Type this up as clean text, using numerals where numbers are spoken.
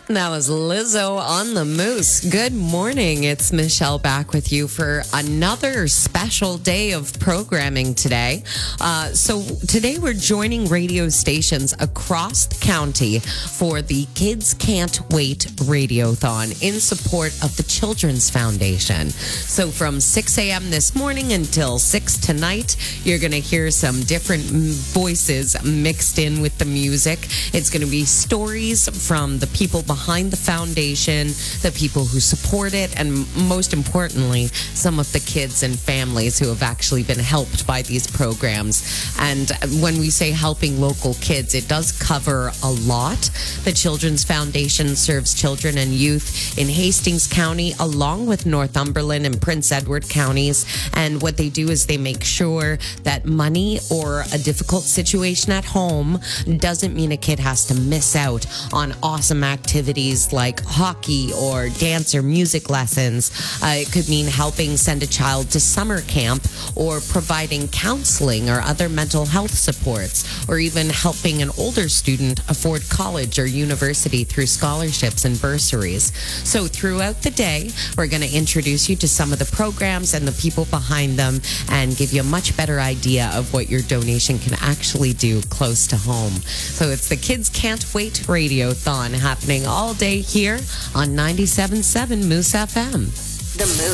That was Lizzo on the Moose. Good morning. It's Michelle back with you for another special day of programming today. So today we're joining radio stations across the county for the Kids Can't Wait Radiothon in support of the Children's Foundation. So from 6 a.m. this morning until 6 tonight, you're going to hear some different voices mixed in with the music. It's going to be stories from the people behind the foundation, the people who support it, and most importantly, some of the kids and families who have actually been helped by these programs. And when we say helping local kids, it does cover a lot. The Children's Foundation serves children and youth in Hastings County, along with Northumberland and Prince Edward counties. And what they do is they make sure that money or a difficult situation at home doesn't mean a kid has to miss out on awesome activities like hockey or dance or music lessons. It could mean helping send a child to summer camp or providing counseling or other mental health supports, or even helping an older student afford college or university through scholarships and bursaries. So throughout the day, we're going to introduce you to some of the programs and the people behind them and give you a much better idea of what your donation can actually do close to home. So it's the Kids Can't Wait Radiothon happening all day here on 97.7 Moose FM. The Moose.